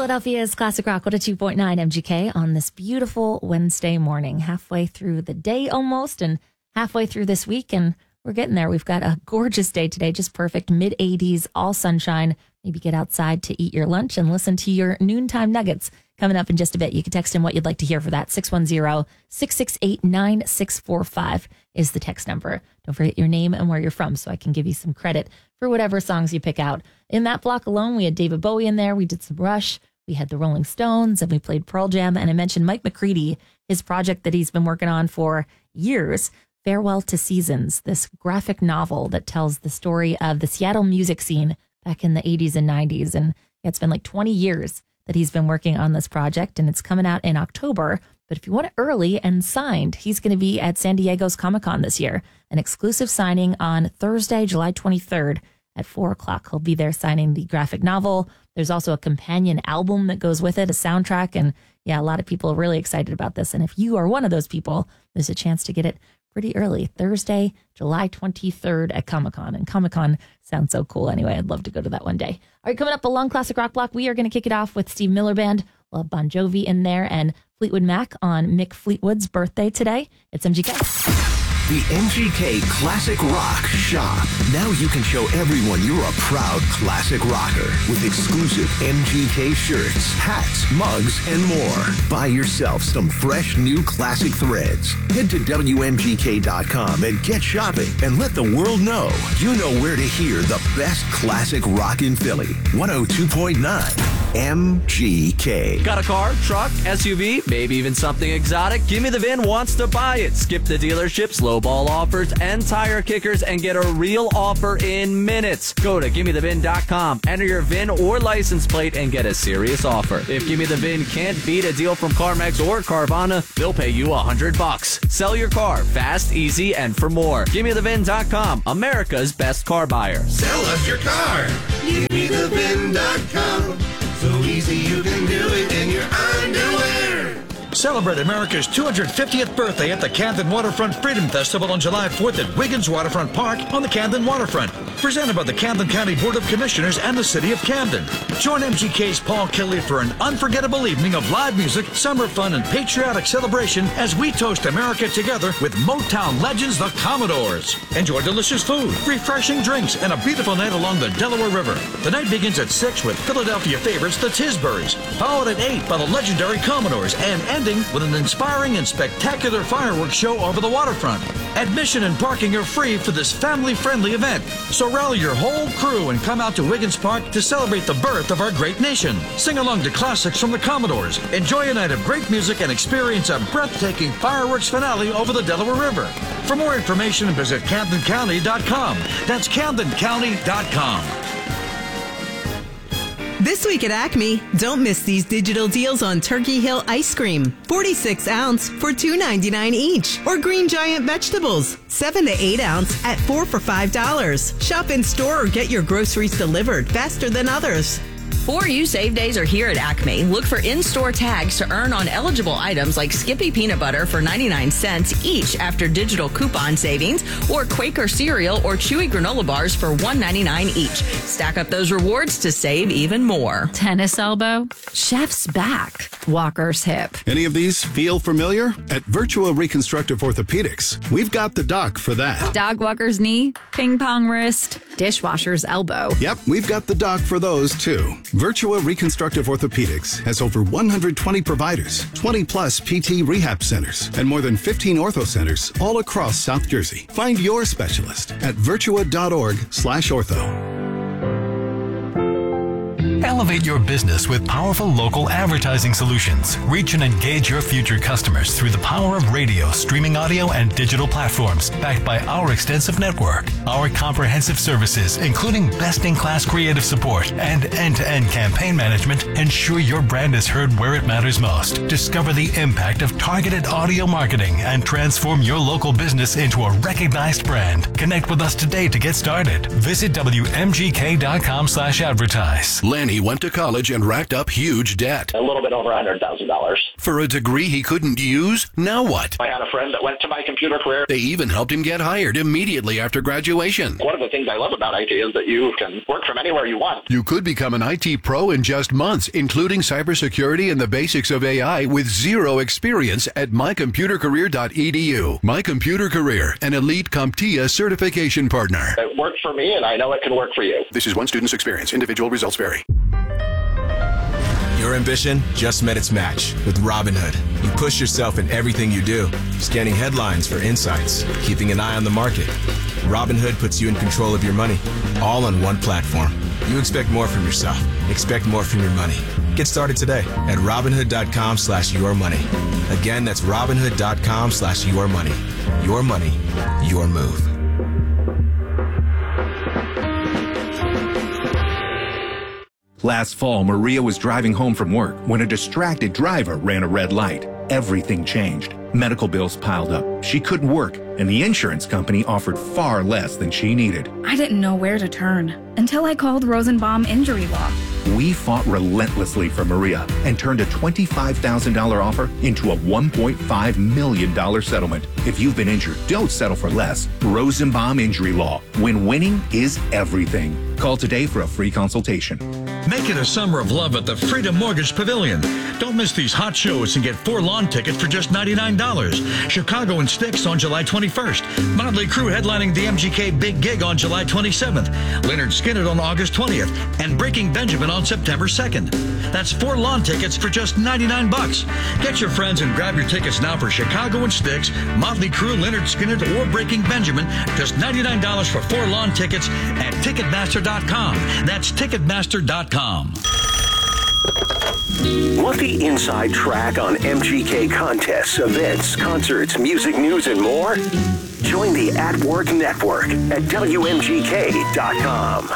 Philadelphia's Classic Rock 102.9 MGK on this beautiful Wednesday morning, halfway through the day almost and halfway through this week. And we're getting there. We've got a gorgeous day today, just perfect. Mid-80s, all sunshine. Maybe get outside to eat your lunch and listen to your noontime nuggets. Coming up in just a bit, you can text in what you'd like to hear for that. 610-668-9645 is the text number. Don't forget your name and where you're from so I can give you some credit for whatever songs you pick out. In that block alone, we had David Bowie in there. We did some Rush. We had the Rolling Stones and we played Pearl Jam. And I mentioned Mike McCready, his project that he's been working on for years, Farewell to Seasons, this graphic novel that tells the story of the Seattle music scene back in the 80s and 90s. And it's been like 20 years that he's been working on this project, and it's coming out in October. But if you want it early and signed, he's going to be at San Diego's Comic-Con this year. An exclusive signing on Thursday, July 23rd at 4 o'clock. He'll be there signing the graphic novel. There's also a companion album that goes with it, a soundtrack. And yeah, a lot of people are really excited about this. And if you are one of those people, there's a chance to get it pretty early, Thursday, July 23rd at Comic-Con. And Comic-Con sounds so cool anyway. I'd love to go to that one day. All right, coming up, a long classic rock block. We are going to kick it off with Steve Miller Band. We'll have Bon Jovi in there and Fleetwood Mac on Mick Fleetwood's birthday today. It's MGK. The MGK Classic Rock Shop. Now you can show everyone you're a proud classic rocker with exclusive MGK shirts, hats, mugs, and more. Buy yourself some fresh new classic threads. Head to WMGK.com and get shopping and let the world know you know where to hear the best classic rock in Philly. 102.9 MGK. Got a car, truck, SUV, maybe even something exotic? Gimme the VIN wants to buy it. Skip the dealerships, lowball offers, and tire kickers and get a real offer in minutes. Go to GimmeTheVIN.com, enter your VIN or license plate, and get a serious offer. If Gimme the VIN can't beat a deal from CarMax or Carvana, they'll pay you $100. Sell your car fast, easy, and for more. GimmeTheVIN.com, America's best car buyer. Sell us your car. GimmeTheVIN.com. So easy you can do it in your underwear. Celebrate America's 250th birthday at the Camden Waterfront Freedom Festival on July 4th at Wiggins Waterfront Park on the Camden Waterfront. Presented by the Camden County Board of Commissioners and the City of Camden. Join MGK's Paul Kelly for an unforgettable evening of live music, summer fun, and patriotic celebration as we toast America together with Motown legends, the Commodores. Enjoy delicious food, refreshing drinks, and a beautiful night along the Delaware River. The night begins at 6 with Philadelphia favorites, the Tisburys, followed at 8 by the legendary Commodores, and ending with an inspiring and spectacular fireworks show over the waterfront. Admission and parking are free for this family-friendly event. So rally your whole crew and come out to Wiggins Park to celebrate the birth of our great nation. Sing along to classics from the Commodores. Enjoy a night of great music and experience a breathtaking fireworks finale over the Delaware River. For more information, visit CamdenCounty.com. That's CamdenCounty.com. This week at Acme, don't miss these digital deals on Turkey Hill ice cream, 46 ounce for $2.99 each, or Green Giant vegetables, 7 to 8 ounce at $4 for $5. Shop in store or get your groceries delivered faster than others. 4U Save Days are here at Acme. Look for in-store tags to earn on eligible items like Skippy Peanut Butter for 99 cents each after digital coupon savings, or Quaker Cereal or Chewy Granola Bars for $1.99 each. Stack up those rewards to save even more. Tennis elbow, chef's back, walker's hip. Any of these feel familiar? At Virtua Reconstructive Orthopedics, we've got the doc for that. Dog walker's knee, ping pong wrist, dishwasher's elbow. Yep, we've got the doc for those too. Virtua Reconstructive Orthopedics has over 120 providers, 20 plus PT rehab centers, and more than 15 ortho centers all across South Jersey. Find your specialist at virtua.org/ortho. Elevate your business with powerful local advertising solutions. Reach and engage your future customers through the power of radio, streaming audio, and digital platforms, backed by our extensive network. Our comprehensive services, including best-in-class creative support and end-to-end campaign management, ensure your brand is heard where it matters most. Discover the impact of targeted audio marketing and transform your local business into a recognized brand. Connect with us today to get started. Visit WMGK.com/advertise. Lanny He went to college and racked up huge debt. A little bit over $100,000. For a degree he couldn't use? Now what? I had a friend that went to My Computer Career. They even helped him get hired immediately after graduation. One of the things I love about IT is that you can work from anywhere you want. You could become an IT pro in just months, including cybersecurity and the basics of AI with zero experience at mycomputercareer.edu. My Computer Career, an elite CompTIA certification partner. It worked for me, and I know it can work for you. This is one student's experience. Individual results vary. Your ambition just met its match with Robinhood. You push yourself in everything you do, scanning headlines for insights, keeping an eye on the market. Robinhood puts you in control of your money, all on one platform. You expect more from yourself. Expect more from your money. Get started today at Robinhood.com/yourmoney. Again, that's Robinhood.com/yourmoney. Your money, your move. Last fall, Maria was driving home from work when a distracted driver ran a red light. Everything changed. Medical bills piled up. She couldn't work, and the insurance company offered far less than she needed. I didn't know where to turn until I called Rosenbaum Injury Law. We fought relentlessly for Maria and turned a $25,000 offer into a $1.5 million settlement. If you've been injured, don't settle for less. Rosenbaum Injury Law. When winning is everything. Call today for a free consultation. Make it a summer of love at the Freedom Mortgage Pavilion. Don't miss these hot shows and get 4 lawn tickets for just $99. Chicago and Styx on July 21st. Motley Crue headlining the MGK Big Gig on July 27th. Lynyrd Skynyrd on August 20th. And Breaking Benjamin on September 2nd. That's 4 lawn tickets for just $99. Get your friends and grab your tickets now for Chicago and Styx, Motley Crue, Lynyrd Skynyrd, or Breaking Benjamin. Just $99 for 4 lawn tickets at Ticketmaster.com. That's Ticketmaster.com. Want the inside track on MGK contests, events, concerts, music news, and more? Join the At Work Network at WMGK.com.